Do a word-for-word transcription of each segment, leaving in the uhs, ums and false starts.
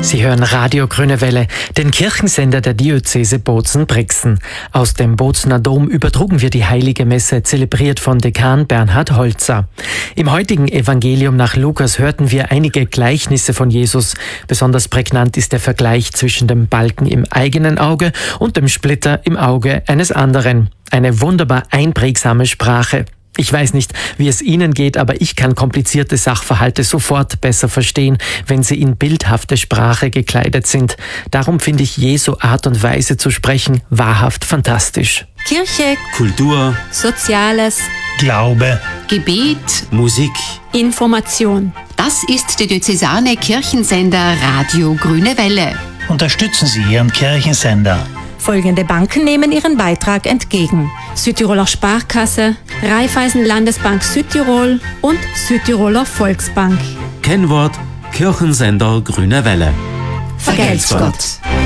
Sie hören Radio Grüne Welle, den Kirchensender der Diözese Bozen-Brixen. Aus dem Bozener Dom übertrugen wir die Heilige Messe, zelebriert von Dekan Bernhard Holzer. Im heutigen Evangelium nach Lukas hörten wir einige Gleichnisse von Jesus. Besonders prägnant ist der Vergleich zwischen dem Balken im eigenen Auge und dem Splitter im Auge eines anderen. Eine wunderbar einprägsame Sprache. Ich weiß nicht, wie es Ihnen geht, aber ich kann komplizierte Sachverhalte sofort besser verstehen, wenn sie in bildhafte Sprache gekleidet sind. Darum finde ich Jesu Art und Weise zu sprechen wahrhaft fantastisch. Kirche, Kultur, Soziales, Glaube, Gebet, Musik, Information. Das ist der diözesane Kirchensender Radio Grüne Welle. Unterstützen Sie Ihren Kirchensender. Folgende Banken nehmen ihren Beitrag entgegen: Südtiroler Sparkasse, Raiffeisen Landesbank Südtirol und Südtiroler Volksbank. Kennwort Kirchensender Grüne Welle. Vergelt's Gott.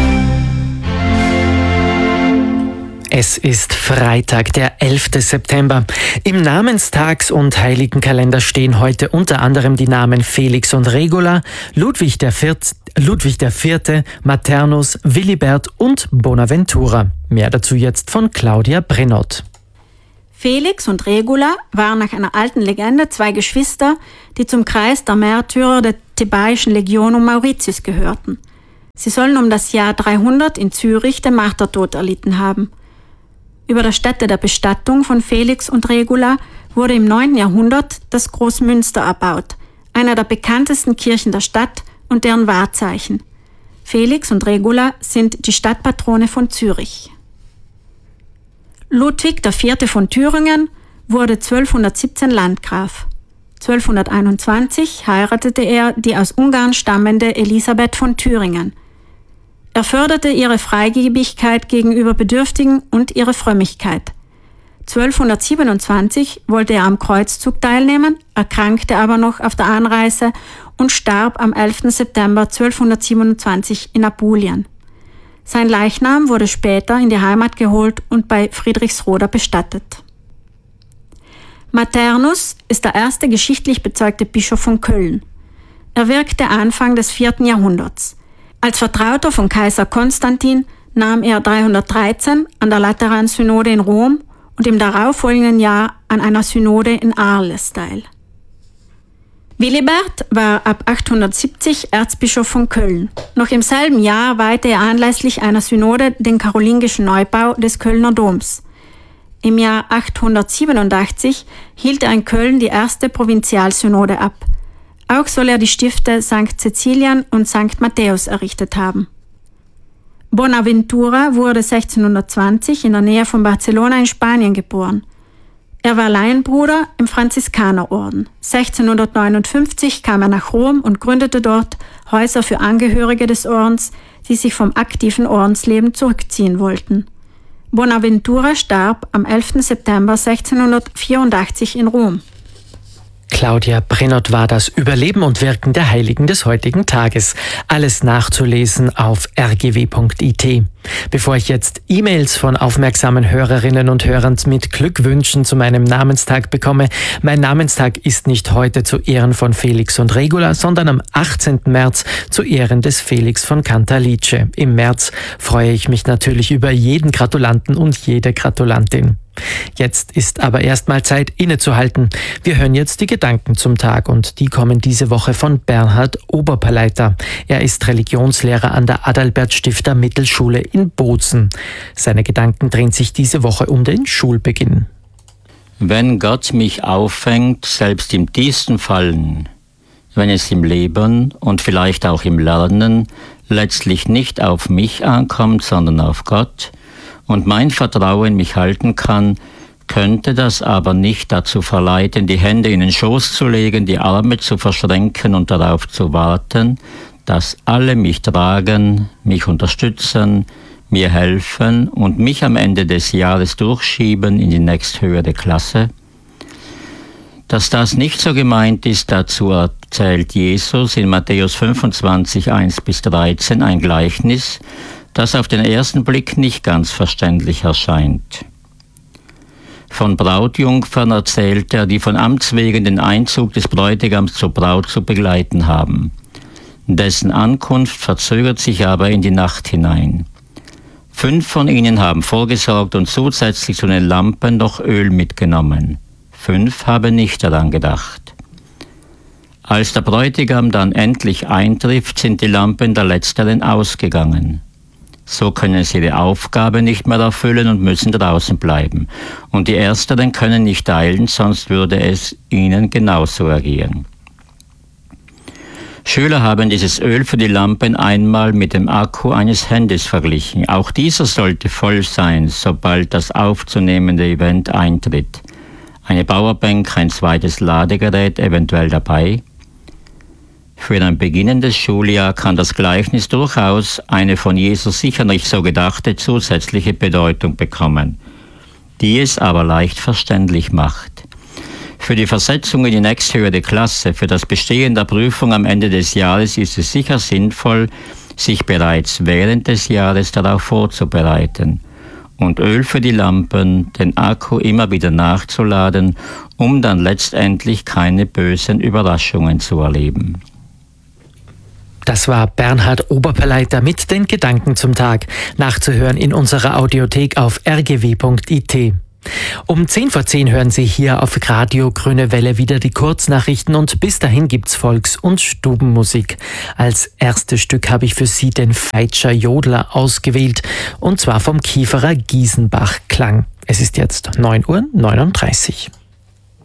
Es ist Freitag, der elfte September. Im Namenstags- und Heiligenkalender stehen heute unter anderem die Namen Felix und Regula, Ludwig der Viert, Ludwig der Vierte, Maternus, Willibert und Bonaventura. Mehr dazu jetzt von Claudia Brennott. Felix und Regula waren nach einer alten Legende zwei Geschwister, die zum Kreis der Märtyrer der Thebaischen Legion um Mauritius gehörten. Sie sollen um das Jahr dreihundert in Zürich den Martertod erlitten haben. Über der Stätte der Bestattung von Felix und Regula wurde im neunten Jahrhundert das Großmünster erbaut, einer der bekanntesten Kirchen der Stadt und deren Wahrzeichen. Felix und Regula sind die Stadtpatrone von Zürich. Ludwig der Vierte von Thüringen wurde zwölfhundertsiebzehn Landgraf. zwölfhunderteinundzwanzig heiratete er die aus Ungarn stammende Elisabeth von Thüringen. Er förderte ihre Freigebigkeit gegenüber Bedürftigen und ihre Frömmigkeit. zwölfhundertsiebenundzwanzig wollte er am Kreuzzug teilnehmen, erkrankte aber noch auf der Anreise und starb am elften September zwölfhundertsiebenundzwanzig in Apulien. Sein Leichnam wurde später in die Heimat geholt und bei Friedrichsroda bestattet. Maternus ist der erste geschichtlich bezeugte Bischof von Köln. Er wirkte Anfang des vierten Jahrhunderts. Als Vertrauter von Kaiser Konstantin nahm er dreihundertdreizehn an der Lateran-Synode in Rom und im darauffolgenden Jahr an einer Synode in Arles teil. Willibert war ab achthundertsiebzig Erzbischof von Köln. Noch im selben Jahr weihte er anlässlich einer Synode den karolingischen Neubau des Kölner Doms. Im Jahr achthundertsiebenundachtzig hielt er in Köln die erste Provinzialsynode ab. Auch soll er die Stifte Sankt Cäcilian und Sankt Matthäus errichtet haben. Bonaventura wurde sechzehnhundertzwanzig in der Nähe von Barcelona in Spanien geboren. Er war Laienbruder im Franziskanerorden. sechzehnhundertneunundfünfzig kam er nach Rom und gründete dort Häuser für Angehörige des Ordens, die sich vom aktiven Ordensleben zurückziehen wollten. Bonaventura starb am elften September sechzehnhundertvierundachtzig in Rom. Claudia Brennott war das Überleben und Wirken der Heiligen des heutigen Tages. Alles nachzulesen auf r g w punkt i t. Bevor ich jetzt E-Mails von aufmerksamen Hörerinnen und Hörern mit Glückwünschen zu meinem Namenstag bekomme, mein Namenstag ist nicht heute zu Ehren von Felix und Regula, sondern am achtzehnten März zu Ehren des Felix von Cantalice. Im März freue ich mich natürlich über jeden Gratulanten und jede Gratulantin. Jetzt ist aber erstmal Zeit, innezuhalten. Wir hören jetzt die Gedanken zum Tag und die kommen diese Woche von Bernhard Oberpaleiter. Er ist Religionslehrer an der Adalbert Stifter Mittelschule in Bozen. Seine Gedanken drehen sich diese Woche um den Schulbeginn. Wenn Gott mich auffängt, selbst im tiefsten Fallen, wenn es im Leben und vielleicht auch im Lernen letztlich nicht auf mich ankommt, sondern auf Gott, und mein Vertrauen mich halten kann, könnte das aber nicht dazu verleiten, die Hände in den Schoß zu legen, die Arme zu verschränken und darauf zu warten, dass alle mich tragen, mich unterstützen, mir helfen und mich am Ende des Jahres durchschieben in die nächsthöhere Klasse. Dass das nicht so gemeint ist, dazu erzählt Jesus in Matthäus fünfundzwanzig, eins bis dreizehn ein Gleichnis, das auf den ersten Blick nicht ganz verständlich erscheint. Von Brautjungfern erzählt er, die von Amts wegen den Einzug des Bräutigams zur Braut zu begleiten haben. Dessen Ankunft verzögert sich aber in die Nacht hinein. Fünf von ihnen haben vorgesorgt und zusätzlich zu den Lampen noch Öl mitgenommen. Fünf haben nicht daran gedacht. Als der Bräutigam dann endlich eintrifft, sind die Lampen der Letzteren ausgegangen. So können sie ihre Aufgabe nicht mehr erfüllen und müssen draußen bleiben. Und die Ersteren können nicht eilen, sonst würde es ihnen genauso ergehen. Schüler haben dieses Öl für die Lampen einmal mit dem Akku eines Handys verglichen. Auch dieser sollte voll sein, sobald das aufzunehmende Event eintritt. Eine Powerbank, ein zweites Ladegerät eventuell dabei. Für ein beginnendes Schuljahr kann das Gleichnis durchaus eine von Jesus sicher nicht so gedachte zusätzliche Bedeutung bekommen, die es aber leicht verständlich macht. Für die Versetzung in die nächsthöhere Klasse, für das Bestehen der Prüfung am Ende des Jahres ist es sicher sinnvoll, sich bereits während des Jahres darauf vorzubereiten und Öl für die Lampen, den Akku immer wieder nachzuladen, um dann letztendlich keine bösen Überraschungen zu erleben. Das war Bernhard Oberperleiter mit den Gedanken zum Tag, nachzuhören in unserer Audiothek auf r g w punkt i t. Um zehn vor zehn hören Sie hier auf Radio Grüne Welle wieder die Kurznachrichten und bis dahin gibt's Volks- und Stubenmusik. Als erstes Stück habe ich für Sie den Feitscher Jodler ausgewählt und zwar vom Kieferer Giesenbach Klang. Es ist jetzt neun Uhr neununddreißig.